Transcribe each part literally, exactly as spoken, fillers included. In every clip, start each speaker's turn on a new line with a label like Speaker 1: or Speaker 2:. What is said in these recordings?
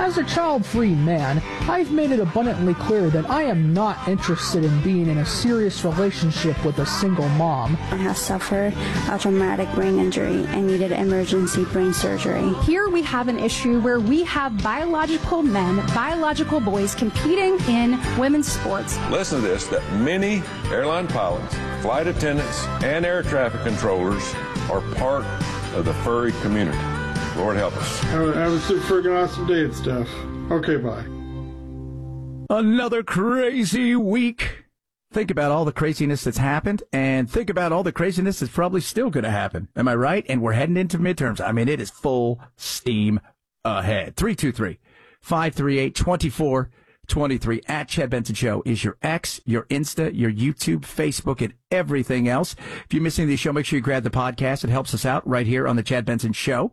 Speaker 1: As a child-free man, I've made it abundantly clear that I am not interested in being in a serious relationship with a single mom.
Speaker 2: I have suffered a traumatic brain injury and needed emergency brain surgery.
Speaker 3: Here we have an issue where we have biological men, biological boys competing in women's sports.
Speaker 4: Listen to this, that many airline pilots, flight attendants, and air traffic controllers are part of the furry community. Lord help us.
Speaker 5: Have, have a super friggin' awesome day and stuff. Okay, bye.
Speaker 6: Another crazy week. Think about all the craziness that's happened, and think about all the craziness that's probably still going to happen. Am I right? And we're heading into midterms. I mean, it is full steam ahead. three two three, five three eight, two four two three. At Chad Benson Show is your X, your Insta, your YouTube, Facebook, and everything else. If you're missing the show, make sure you grab the podcast. It helps us out right here on the Chad Benson Show.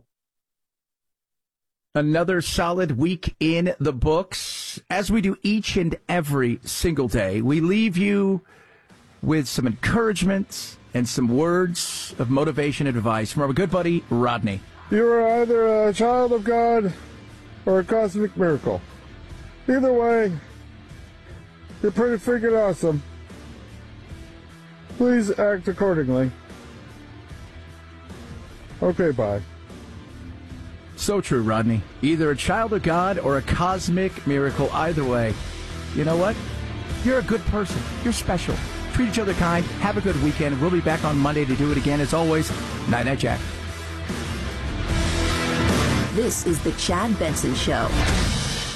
Speaker 6: Another solid week in the books. As we do each and every single day, we leave you with some encouragement and some words of motivation and advice from our good buddy, Rodney.
Speaker 5: You are either a child of God or a cosmic miracle. Either way, you're pretty freaking awesome. Please act accordingly. Okay, bye.
Speaker 6: So true, Rodney. Either a child of God or a cosmic miracle. Either way, you know what? You're a good person. You're special. Treat each other kind. Have a good weekend. We'll be back on Monday to do it again. As always, Night Night Jack.
Speaker 7: This is the Chad Benson Show.